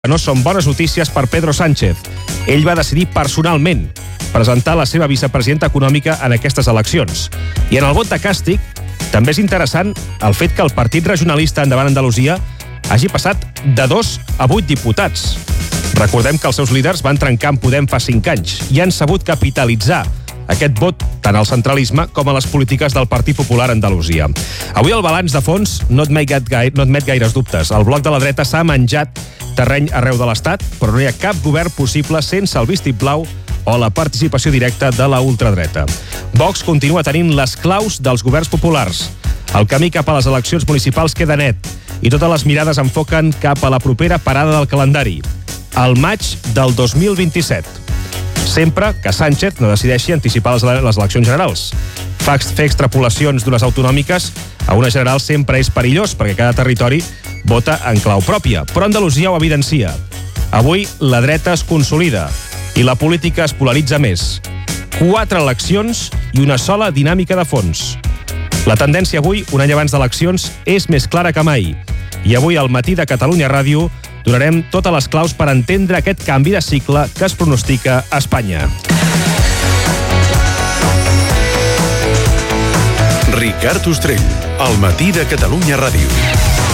No són bones notícies per Pedro Sánchez. Ell va decidir personalment presentar la seva vicepresidenta econòmica en aquestes eleccions. I en el vot de càstig també és interessant el fet que el Partit Regionalista Endavant Andalusia hagi passat de 2 a 8 diputats. Recordem que els seus líders van trencar amb Podem fa 5 anys i han sabut capitalitzar aquest vot tant al centralisme com a les polítiques del Partit Popular a Andalusia. Avui el balanç de fons no admet gaires dubtes. El bloc de la dreta s'ha menjat terreny arreu de l'Estat, però no hi ha cap govern possible sense el vistiplau o la participació directa de la ultradreta. Vox continua tenint les claus dels governs populars. El camí cap a les eleccions municipals queda net i totes les mirades enfoquen cap a la propera parada del calendari, el maig del 2027. Sempre que Sánchez no decideixi anticipar les eleccions generals. Fer extrapolacions d'unes autonòmiques a una general sempre és perillós, perquè cada territori vota en clau pròpia. Però Andalusia ho evidencia. Avui la dreta es consolida i la política es polaritza més. 4 eleccions i una sola dinàmica de fons. La tendència avui, un any abans d'eleccions, és més clara que mai. I avui al matí de Catalunya Ràdio donarem totes les claus per entendre aquest canvi de cicle que es pronostica a Espanya. Ricard Ostrell, al matí de Catalunya Ràdio.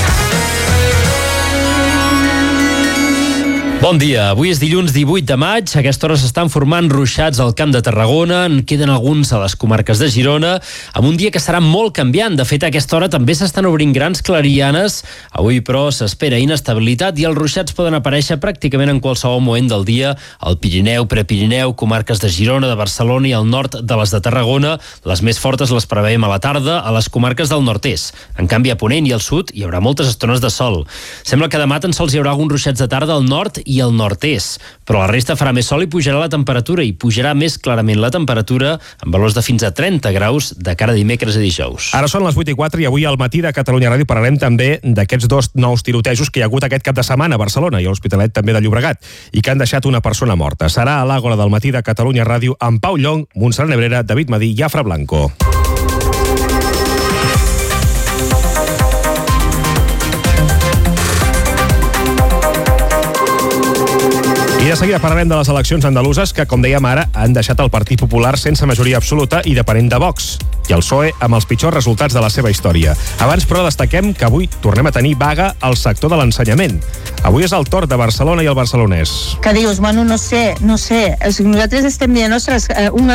Bon dia, avui és dilluns 18 de maig, a aquesta hora s'estan formant ruixats al Camp de Tarragona, en queden alguns a les comarques de Girona, amb un dia que serà molt canviant. De fet, a aquesta hora també s'estan obrint grans clarianes. Avui, però, s'espera inestabilitat i els ruixats poden aparèixer pràcticament en qualsevol moment del dia al Pirineu, Prepirineu, comarques de Girona, de Barcelona i al nord de les de Tarragona. Les més fortes les preveiem a la tarda a les comarques del nord-est. En canvi, a Ponent i al sud hi haurà moltes estones de sol. Sembla que demà tan sols hi haurà alguns ruixats de tarda al nord i al nord-est, però la resta farà més sol i pujarà la temperatura, i pujarà més clarament la temperatura amb valors de fins a 30 graus de cara a dimecres i dijous. Ara són les 8:04 i avui al matí de Catalunya Ràdio parlarem també d'aquests 2 nous tirotejos que hi ha hagut aquest cap de setmana a Barcelona i a l'Hospitalet també de Llobregat i que han deixat una persona morta. Serà a l'Àgora del matí de Catalunya Ràdio amb Pau Llong, Montserrat Nebrera, David Madí i Jafre Blanco. I de seguida parlarem de les eleccions andaluses que, com dèiem ara, han deixat el Partit Popular sense majoria absoluta i depenent de Vox, i el PSOE amb els pitjors resultats de la seva història. Abans, però, destaquem que avui tornem a tenir vaga al sector de l'ensenyament. Avui és el torn de Barcelona i el barcelonès. Que dius, bueno, no sé. Nosaltres estem dient, ostres,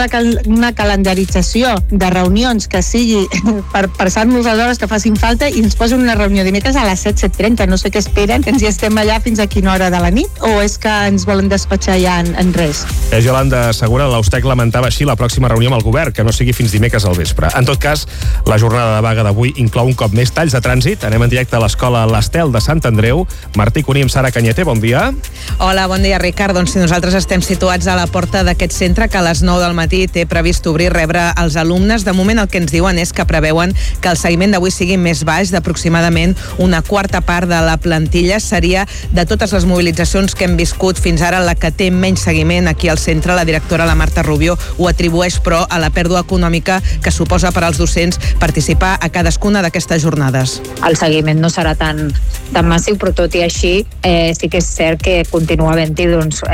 una calendarització de reunions que sigui per passar-nos les hores que facin falta i ens posen una reunió dimecres a les 7:30. No sé què esperen, que ens hi estem allà fins a quina hora de la nit, o és que ens volen despatxar ja en res? És Yolanda Segura, l'Austec lamentava així la pròxima reunió amb el govern, que no sigui fins dimecres al vespre. En tot cas, la jornada de vaga d'avui inclou un cop més talls de trànsit. Anem en directe a l'escola l'Estel de Sant Andreu. Martí Cuní amb Sara Canyeter, bon dia. Hola, bon dia, Ricard. Doncs si nosaltres estem situats a la porta d'aquest centre que a les 9 del matí té previst obrir i rebre els alumnes. De moment el que ens diuen és que preveuen que el seguiment d'avui sigui més baix, d'aproximadament una quarta part de la plantilla. Seria de totes les mobilitzacions que hem viscut fins ara la que té menys seguiment aquí al centre. La directora, la Marta Rubio, ho atribueix, però, a la pèrdua econòmica que suposa per als docents participar a cadascuna d'aquestes jornades. El seguiment no serà tan massiu, però tot i així sí que és cert que continua havent-hi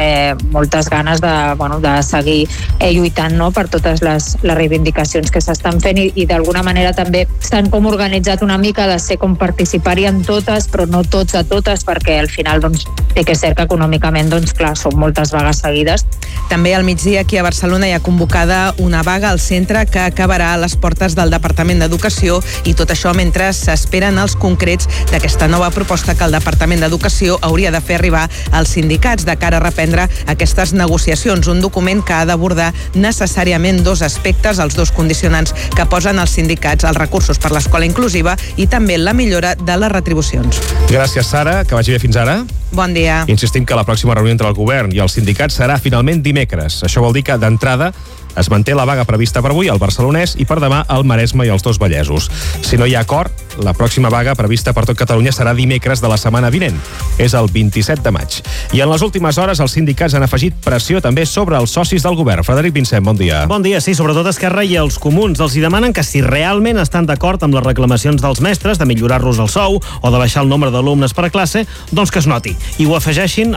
moltes ganes de seguir lluitant, no, per totes les reivindicacions que s'estan fent i d'alguna manera també s'han com organitzat una mica de ser com participar-hi en totes, però no tots a totes, perquè al final sí que és cert que econòmicament clar, són moltes vagues seguides. També al migdia aquí a Barcelona hi ha convocada una vaga al centre que acabarà a les portes del Departament d'Educació, i tot això mentre s'esperen els concrets d'aquesta nova proposta que el Departament d'Educació hauria de fer arribar als sindicats de cara a reprendre aquestes negociacions. Un document que ha d'abordar necessàriament 2 aspectes, els 2 condicionants que posen els sindicats, els recursos per l'escola inclusiva i també la millora de les retribucions. Gràcies, Sara, que vagi bé fins ara. Bon dia. Insistim que la pròxima reunió entre el govern i els sindicats serà finalment dimecres. Això vol dir que, d'entrada, Es manté la vaga prevista per avui al Barcelonès i per demà al Maresme i als dos Vallesos. Si no hi ha acord, la pròxima vaga prevista per tot Catalunya serà dimecres de la setmana vinent. És el 27 de maig. I en les últimes hores els sindicats han afegit pressió també sobre els socis del govern. Frederic Vincent, bon dia. Bon dia, sí, sobretot Esquerra i els comuns. Els hi demanen que si realment estan d'acord amb les reclamacions dels mestres de millorar-los el sou o de baixar el nombre d'alumnes per classe, doncs que es noti. I ho afegeixin